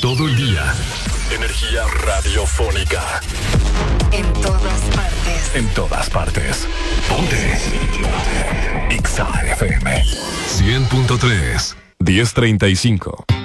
todo el día. Energía radiofónica. En todas partes. En todas partes. Ponte. Exa FM 100.3 1035.